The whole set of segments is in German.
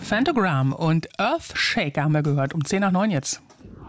Phantogram und Earthshaker haben wir gehört, um 8:50 jetzt.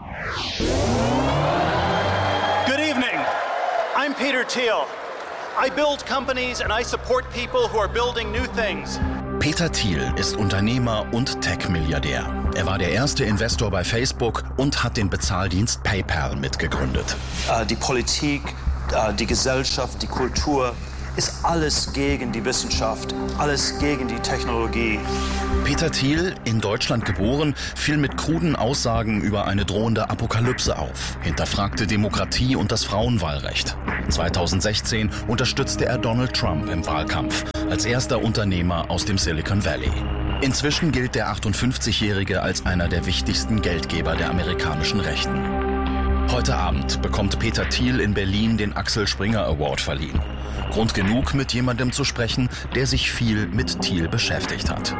Good evening. I'm Peter Thiel. I build companies and I support people who are building new things. Peter Thiel ist Unternehmer und Tech-Milliardär. Er war der erste Investor bei Facebook und hat den Bezahldienst PayPal mitgegründet. Die Politik, die Gesellschaft, die Kultur ist alles gegen die Wissenschaft, alles gegen die Technologie. Peter Thiel, in Deutschland geboren, fiel mit kruden Aussagen über eine drohende Apokalypse auf, hinterfragte Demokratie und das Frauenwahlrecht. 2016 unterstützte er Donald Trump im Wahlkampf, als erster Unternehmer aus dem Silicon Valley. Inzwischen gilt der 58-Jährige als einer der wichtigsten Geldgeber der amerikanischen Rechten. Heute Abend bekommt Peter Thiel in Berlin den Axel Springer Award verliehen. Grund genug, mit jemandem zu sprechen, der sich viel mit Thiel beschäftigt hat.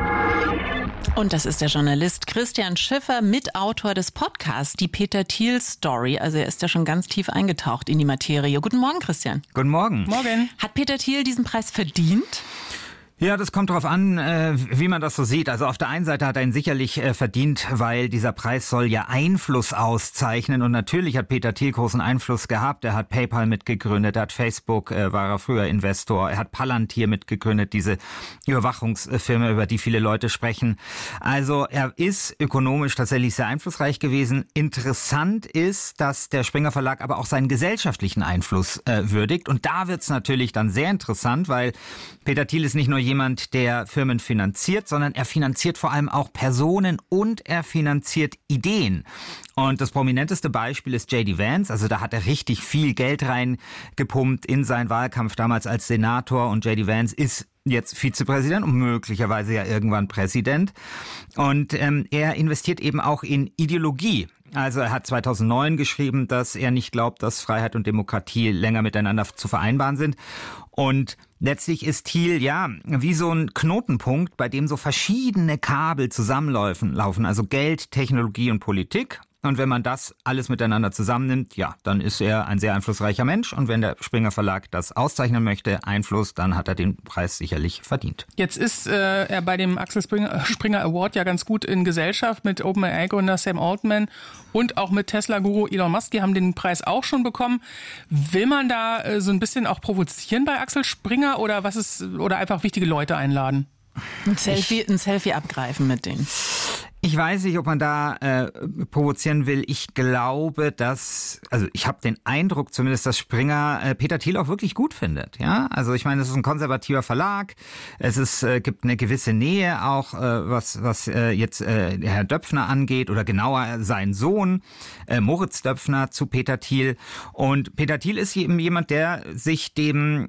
Und das ist der Journalist Christian Schiffer, Mitautor des Podcasts Die Peter Thiel Story. Also er ist ja schon ganz tief eingetaucht in die Materie. Guten Morgen, Christian. Guten Morgen. Morgen. Hat Peter Thiel diesen Preis verdient? Ja, das kommt darauf an, wie man das so sieht. Also auf der einen Seite hat er ihn sicherlich verdient, weil dieser Preis soll ja Einfluss auszeichnen. Und natürlich hat Peter Thiel großen Einfluss gehabt. Er hat PayPal mitgegründet, er hat Facebook, war er früher Investor. Er hat Palantir mitgegründet, diese Überwachungsfirma, über die viele Leute sprechen. Also er ist ökonomisch tatsächlich sehr einflussreich gewesen. Interessant ist, dass der Springer Verlag aber auch seinen gesellschaftlichen Einfluss würdigt. Und da wird's natürlich dann sehr interessant, weil Peter Thiel ist nicht nur jemand, der Firmen finanziert, sondern er finanziert vor allem auch Personen und er finanziert Ideen. Und das prominenteste Beispiel ist J.D. Vance. Also da hat er richtig viel Geld reingepumpt in seinen Wahlkampf damals als Senator. Und J.D. Vance ist jetzt Vizepräsident und möglicherweise ja irgendwann Präsident. Und er investiert eben auch in Ideologie. Also er hat 2009 geschrieben, dass er nicht glaubt, dass Freiheit und Demokratie länger miteinander zu vereinbaren sind. Und letztlich ist Thiel ja wie so ein Knotenpunkt, bei dem so verschiedene Kabel zusammenlaufen, also Geld, Technologie und Politik. Und wenn man das alles miteinander zusammennimmt, ja, dann ist er ein sehr einflussreicher Mensch. Und wenn der Springer Verlag das auszeichnen möchte, Einfluss, dann hat er den Preis sicherlich verdient. Jetzt ist er bei dem Axel Springer Award ja ganz gut in Gesellschaft mit OpenAI-Gründer Sam Altman und auch mit Tesla-Guru Elon Musk. Die haben den Preis auch schon bekommen. Will man da so ein bisschen auch provozieren bei Axel Springer oder oder einfach wichtige Leute einladen? Ein Selfie abgreifen mit denen. Ich weiß nicht, ob man da provozieren will. Ich glaube, ich habe den Eindruck zumindest, dass Springer Peter Thiel auch wirklich gut findet. Ja, also ich meine, es ist ein konservativer Verlag. Gibt eine gewisse Nähe auch, was jetzt Herr Döpfner angeht oder genauer sein Sohn Moritz Döpfner zu Peter Thiel. Und Peter Thiel ist eben jemand, der sich dem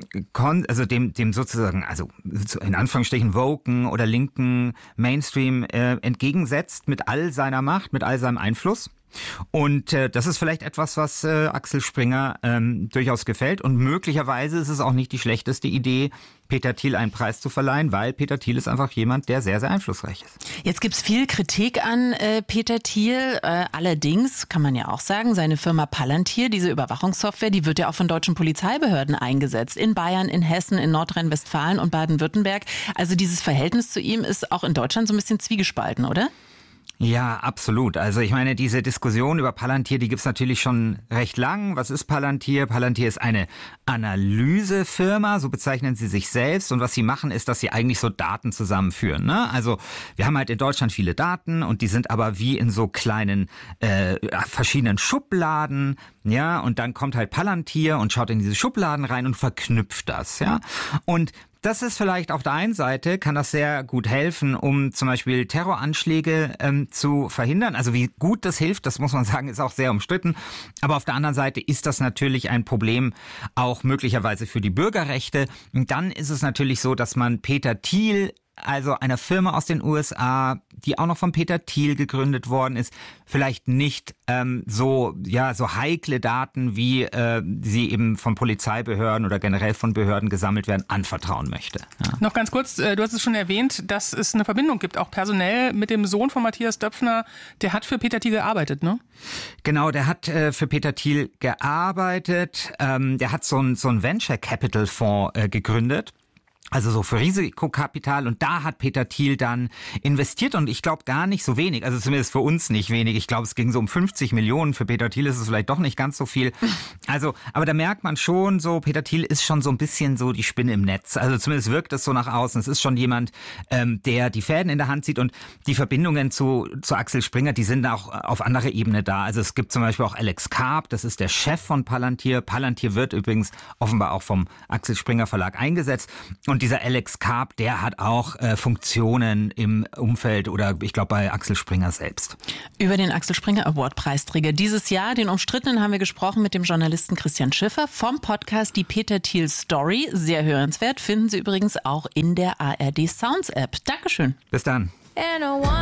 sozusagen, also in Anführungsstrichen woken oder linken Mainstream entgegensetzt. Mit all seiner Macht, mit all seinem Einfluss. Und das ist vielleicht etwas, was Axel Springer durchaus gefällt. Und möglicherweise ist es auch nicht die schlechteste Idee, Peter Thiel einen Preis zu verleihen, weil Peter Thiel ist einfach jemand, der sehr, sehr einflussreich ist. Jetzt gibt's viel Kritik an Peter Thiel. Allerdings kann man ja auch sagen, seine Firma Palantir, diese Überwachungssoftware, die wird ja auch von deutschen Polizeibehörden eingesetzt. In Bayern, in Hessen, in Nordrhein-Westfalen und Baden-Württemberg. Also dieses Verhältnis zu ihm ist auch in Deutschland so ein bisschen zwiegespalten, oder? Ja, absolut. Also ich meine, diese Diskussion über Palantir, die gibt's natürlich schon recht lang. Was ist Palantir? Palantir ist eine Analysefirma, so bezeichnen sie sich selbst. Und was sie machen, ist, dass sie eigentlich so Daten zusammenführen. Ne? Also wir haben halt in Deutschland viele Daten und die sind aber wie in so kleinen verschiedenen Schubladen. Ja, und dann kommt halt Palantir und schaut in diese Schubladen rein und verknüpft das. Ja, und das ist vielleicht auf der einen Seite, kann das sehr gut helfen, um zum Beispiel Terroranschläge zu verhindern. Also wie gut das hilft, das muss man sagen, ist auch sehr umstritten. Aber auf der anderen Seite ist das natürlich ein Problem auch möglicherweise für die Bürgerrechte. Und dann ist es natürlich so, dass man Peter Thiel, also einer Firma aus den USA, die auch noch von Peter Thiel gegründet worden ist, vielleicht nicht so heikle Daten, wie sie eben von Polizeibehörden oder generell von Behörden gesammelt werden, anvertrauen möchte. Ja. Noch ganz kurz, du hast es schon erwähnt, dass es eine Verbindung gibt, auch personell mit dem Sohn von Matthias Döpfner. Der hat für Peter Thiel gearbeitet, ne? Genau, der hat für Peter Thiel gearbeitet. Der hat so einen Venture Capital Fonds gegründet. Also so für Risikokapital, und da hat Peter Thiel dann investiert, und ich glaube gar nicht so wenig, also zumindest für uns nicht wenig. Ich glaube, es ging so um 50 Millionen, für Peter Thiel ist es vielleicht doch nicht ganz so viel. Also, aber da merkt man schon so, Peter Thiel ist schon so ein bisschen so die Spinne im Netz. Also zumindest wirkt es so nach außen. Es ist schon jemand, der die Fäden in der Hand zieht, und die Verbindungen zu Axel Springer, die sind auch auf anderer Ebene da. Also es gibt zum Beispiel auch Alex Karp, das ist der Chef von Palantir. Palantir wird übrigens offenbar auch vom Axel Springer Verlag eingesetzt, und dieser Alex Karp, der hat auch Funktionen im Umfeld oder ich glaube bei Axel Springer selbst. Über den Axel Springer Award Preisträger dieses Jahr, den umstrittenen, haben wir gesprochen mit dem Journalisten Christian Schiffer vom Podcast Die Peter Thiel Story. Sehr hörenswert, finden Sie übrigens auch in der ARD Sounds App. Dankeschön. Bis dann.